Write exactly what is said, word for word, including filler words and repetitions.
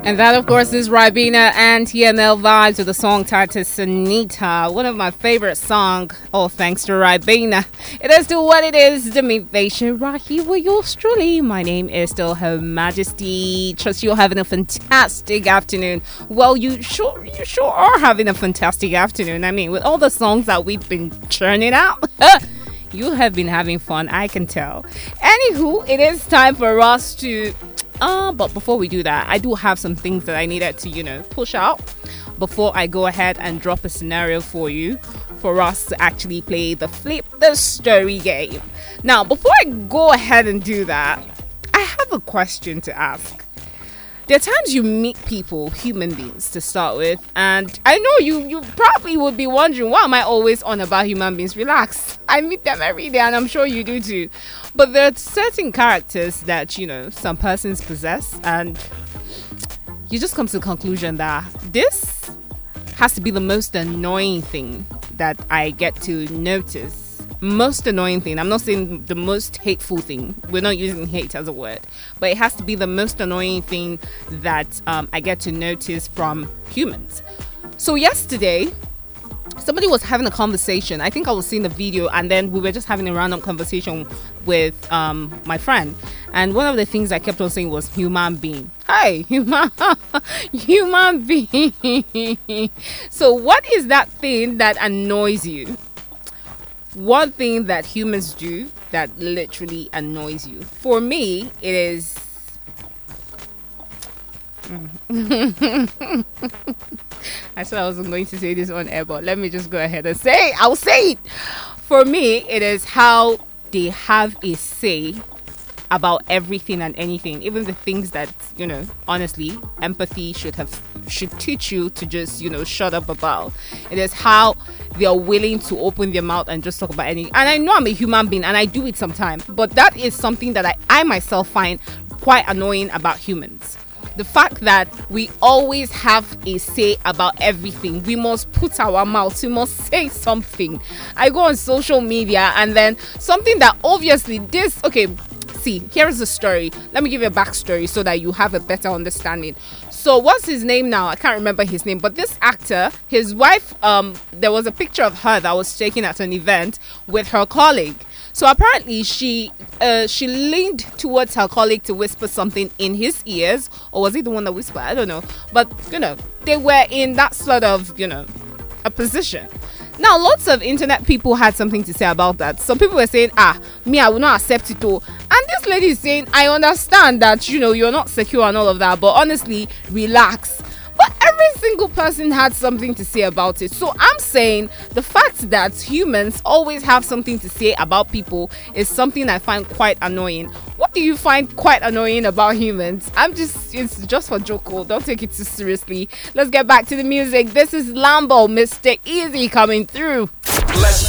And that, of course, is Ribena and T M L Vibes with the song titled Sanita. One of my favorite songs, all thanks to Ribena. It is still what it is, the motivation right here with yours truly. My name is still Her Majesty. Trust you're having a fantastic afternoon. Well, you sure, you sure are having a fantastic afternoon. I mean, with all the songs that we've been churning out, you have been having fun, I can tell. Anywho, it is time for us to... Uh, but before we do that, I do have some things that I needed to, you know, push out before I go ahead and drop a scenario for you for us to actually play the Flip the Story game. Now, before I go ahead and do that, I have a question to ask. There are times you meet people, human beings to start with, and I know you you probably would be wondering, why am I always on about human beings? Relax. I meet them every day, and I'm sure you do too. But there are certain characters that, you know, some persons possess, and you just come to the conclusion that this has to be the most annoying thing that I get to notice. Most annoying thing. I'm not saying the most hateful thing. We're not using hate as a word, but it has to be the most annoying thing that um, I get to notice from humans. So yesterday, somebody was having a conversation. I think I was seeing the video, and then we were just having a random conversation with um, my friend. And one of the things I kept on saying was human being. Hi, human, human being. So what is that thing that annoys you? One thing that humans do that literally annoys you. For me, it is... I said I wasn't going to say this on air, but let me just go ahead and say it. I'll say it. For me, it is how they have a say about everything and anything, even the things that, you know, honestly, empathy should have should teach you to just, you know, shut up about. It is how they are willing to open their mouth and just talk about anything. And I know I'm a human being and I do it sometimes, but that is something that I, I myself find quite annoying about humans. The fact that we always have a say about everything. We must put our mouth, we must say something. I go on social media and then something that obviously this, okay, see, here's the story. Let me give you a backstory so that you have a better understanding. So what's his name now? I can't remember his name, but this actor, his wife, um, there was a picture of her that was taken at an event with her colleague. So apparently she uh, she leaned towards her colleague to whisper something in his ears, or was he the one that whispered? I don't know. But, you know, they were in that sort of, you know, a position. Now, lots of internet people had something to say about that. Some people were saying, ah, me, I will not accept it all. And this lady is saying, I understand that, you know, you're not secure and all of that, but honestly, relax. But every single person had something to say about it. So I'm saying the fact that humans always have something to say about people is something I find quite annoying. What do you find quite annoying about humans? I'm just, it's just for Joko. Don't take it too seriously. Let's get back to the music. This is Lambo, Mister Easy coming through. Let's